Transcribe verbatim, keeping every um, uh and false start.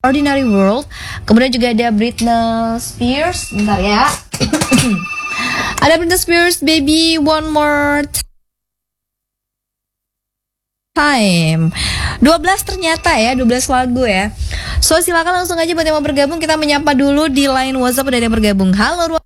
Ordinary World. Kemudian juga ada Britney Spears. Bentar ya. Ada Britney Spears, Baby One More Time. dua belas ternyata ya, dua belas lagu ya. So silakan langsung aja buat yang mau bergabung. Kita menyapa dulu di line WhatsApp, udah ada yang bergabung. Halo